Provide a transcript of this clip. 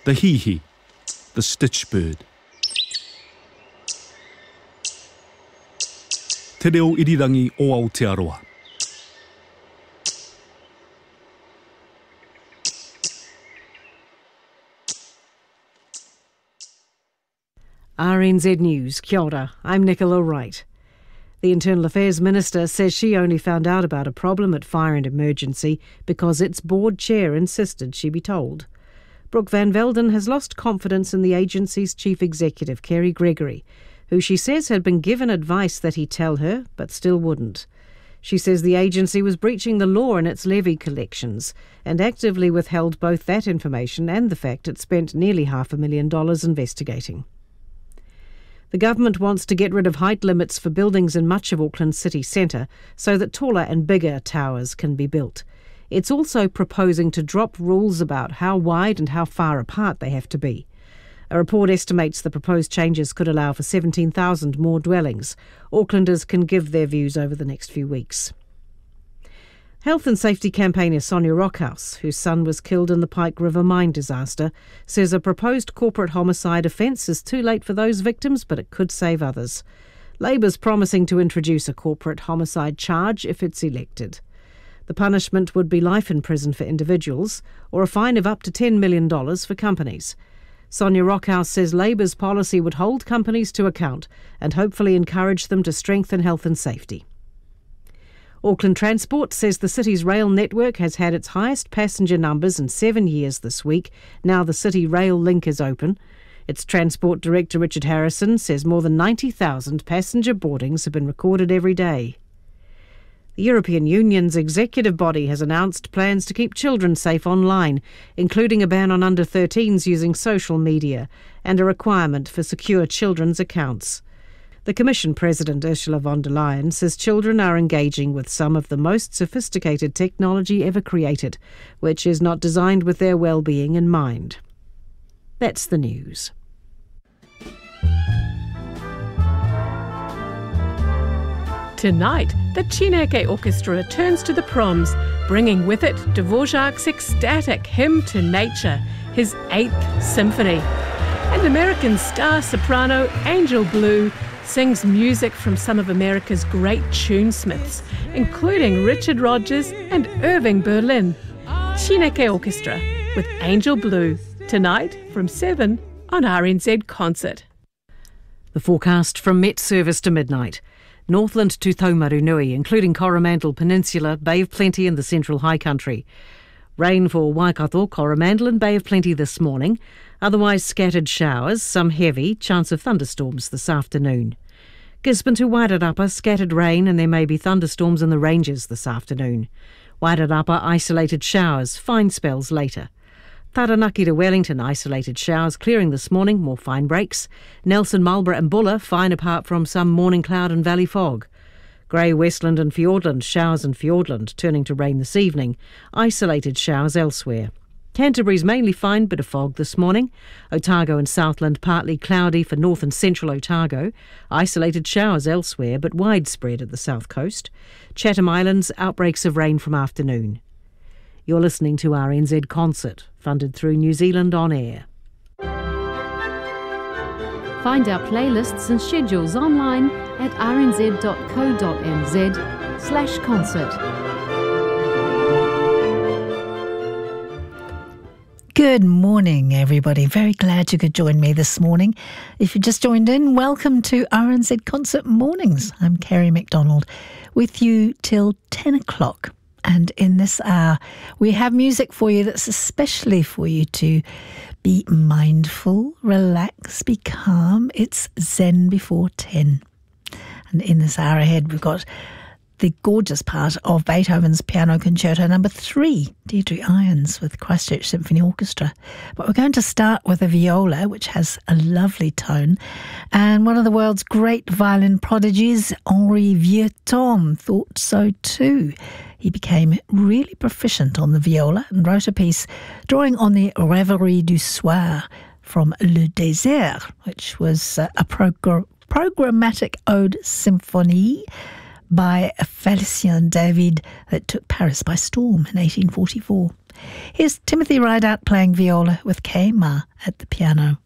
the hihi, the stitch bird. Te reo irirangi o Aotearoa. RNZ News, kia ora, I'm Nicola Wright. The Internal Affairs Minister says she only found out about a problem at Fire and Emergency because its board chair insisted she be told. Brooke Van Velden has lost confidence in the agency's chief executive, Kerry Gregory, who she says had been given advice that he tell her, but still wouldn't. She says the agency was breaching the law in its levy collections and actively withheld both that information and the fact it spent nearly $500,000 investigating. The government wants to get rid of height limits for buildings in much of Auckland city centre so that taller and bigger towers can be built. It's also proposing to drop rules about how wide and how far apart they have to be. A report estimates the proposed changes could allow for 17,000 more dwellings. Aucklanders can give their views over the next few weeks. Health and safety campaigner Sonia Rockhouse, whose son was killed in the Pike River mine disaster, says a proposed corporate homicide offence is too late for those victims, but it could save others. Labour's promising to introduce a corporate homicide charge if it's elected. The punishment would be life in prison for individuals or a fine of up to $10 million for companies. Sonia Rockhouse says Labour's policy would hold companies to account and hopefully encourage them to strengthen health and safety. Auckland Transport says the city's rail network has had its highest passenger numbers in 7 years this week, now the City Rail Link is open. Its Transport Director Richard Harrison says more than 90,000 passenger boardings have been recorded every day. The European Union's executive body has announced plans to keep children safe online, including a ban on under-13s using social media and a requirement for secure children's accounts. The Commission President Ursula von der Leyen says children are engaging with some of the most sophisticated technology ever created, which is not designed with their well-being in mind. That's the news. Tonight, the Chineke Orchestra returns to the Proms, bringing with it Dvorak's ecstatic Hymn to Nature, his 8th symphony. And American star soprano Angel Blue sings music from some of America's great tunesmiths, including Richard Rodgers and Irving Berlin. Chineke Orchestra with Angel Blue, tonight from 7 on RNZ Concert. The forecast from Met Service to midnight. Northland to Taumarunui, including Coromandel Peninsula, Bay of Plenty and the Central High Country. Rain for Waikato, Coromandel and Bay of Plenty this morning. Otherwise scattered showers, some heavy, chance of thunderstorms this afternoon. Gisborne to Wairarapa, scattered rain and there may be thunderstorms in the ranges this afternoon. Wairarapa, isolated showers, fine spells later. Taranaki to Wellington, isolated showers clearing this morning, more fine breaks. Nelson, Marlborough and Buller, fine apart from some morning cloud and valley fog. Grey, Westland and Fiordland, showers in Fiordland, turning to rain this evening. Isolated showers elsewhere. Canterbury's mainly fine, bit of fog this morning. Otago and Southland partly cloudy for north and central Otago. Isolated showers elsewhere, but widespread at the south coast. Chatham Islands, outbreaks of rain from afternoon. You're listening to RNZ Concert, funded through New Zealand On Air. Find our playlists and schedules online at rnz.co.nz/concert. Good morning, everybody. Very glad you could join me this morning. If you just joined in, welcome to RNZ Concert Mornings. I'm Kerry McDonald with you till 10 o'clock. And in this hour, we have music for you that's especially for you to be mindful, relax, be calm. It's Zen before 10. And in this hour ahead, we've got the gorgeous part of Beethoven's Piano Concerto No. 3, Deirdre Irons with Christchurch Symphony Orchestra. But we're going to start with a viola, which has a lovely tone. And one of the world's great violin prodigies, Henri Vieuxtemps, thought so too. He became really proficient on the viola and wrote a piece drawing on the Rêverie du Soir from Le Désert, which was a programmatic ode symphonie by Félicien David that took Paris by storm in 1844. Here's Timothy Rideout playing viola with Kay Ma at the piano.